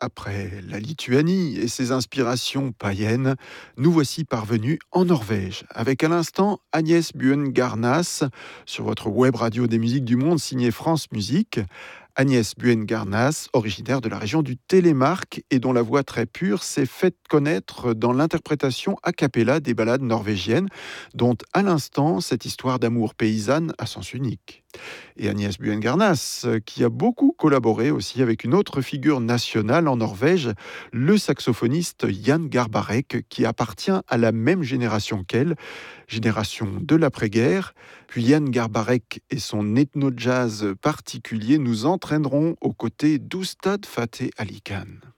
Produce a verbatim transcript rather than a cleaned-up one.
Après la Lituanie et ses inspirations païennes, nous voici parvenus en Norvège, avec à l'instant Agnès Buen-Garnas sur votre web radio des musiques du monde signée France Musique. Agnès Buen-Garnas, originaire de la région du Télémark et dont la voix très pure s'est faite connaître dans l'interprétation a cappella des ballades norvégiennes, dont à l'instant cette histoire d'amour paysanne à sens unique. Et Agnès Buen-Garnas, qui a beaucoup collaboré aussi avec une autre figure nationale en Norvège, le saxophoniste Jan Garbarek, qui appartient à la même génération qu'elle, génération de l'après-guerre. Puis Jan Garbarek et son ethno-jazz particulier nous entraîneront aux côtés d'Oustad Fateh Ali Khan.